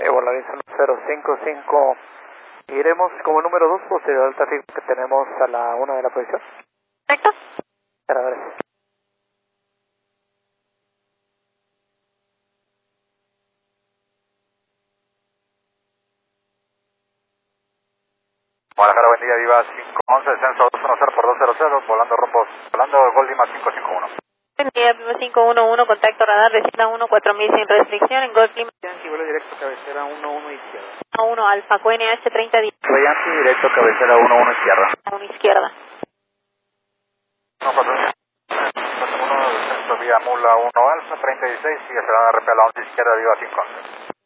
Volariza 055. Iremos como número 2 posterior al tráfico que tenemos a la 1 de la posición. Perfecto. Gracias. Guadalajara, buen día, Viva 511, descenso 210 por 200, volando rombos, volando Gol Lima 551. Buen día, Viva 511, contacto radar, descienda 14000 sin restricción en Golf Lima. Yankee, vuelo directo, cabecera 11 izquierda. 1 Alfa, QNH 3010. Yankee, directo, cabecera 11 izquierda. 1 izquierda. 141, descenso vía Mula 1 Alfa, 3016, sigue cerrada RP a la 11 izquierda, Viva 511.